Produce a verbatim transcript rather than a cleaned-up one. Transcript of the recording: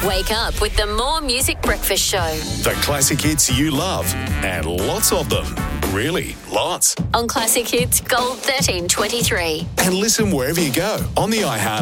Wake up with the More Music Breakfast Show The classic hits you love, and lots of them. Really, lots. on Classic Hits Gold thirteen twenty-three. And listen wherever you go on the iHeart